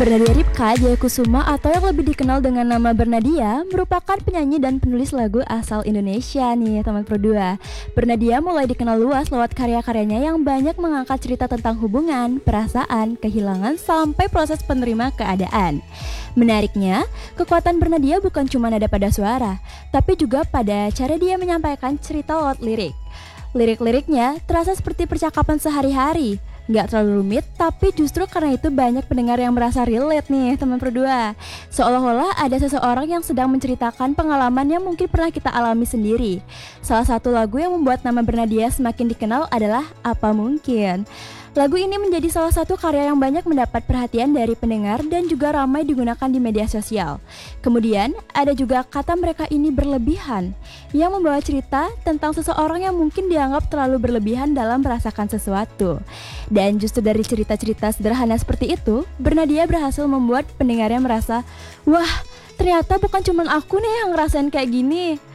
Bernadia Ripka Jayakusuma atau yang lebih dikenal dengan nama Bernadia merupakan penyanyi dan penulis lagu asal Indonesia nih teman Pro 2. Bernadia mulai dikenal luas lewat karya-karyanya yang banyak mengangkat cerita tentang hubungan, perasaan, kehilangan, sampai proses penerima keadaan. Menariknya, kekuatan Bernadia bukan cuma ada pada suara, tapi juga pada cara dia menyampaikan cerita lewat lirik. Lirik-liriknya terasa seperti percakapan sehari-hari. Nggak terlalu rumit, tapi justru karena itu banyak pendengar yang merasa relate nih teman Pro 2. Seolah-olah ada seseorang yang sedang menceritakan pengalaman yang mungkin pernah kita alami sendiri. Salah satu lagu yang membuat nama Bernadia semakin dikenal adalah Apa Mungkin. Lagu ini menjadi salah satu karya yang banyak mendapat perhatian dari pendengar dan juga ramai digunakan di media sosial. Kemudian, ada juga kata mereka ini berlebihan, yang membawa cerita tentang seseorang yang mungkin dianggap terlalu berlebihan dalam merasakan sesuatu. Dan justru dari cerita-cerita sederhana seperti itu, Bernadia berhasil membuat pendengarnya merasa, wah, ternyata bukan cuma aku nih yang ngerasain kayak gini.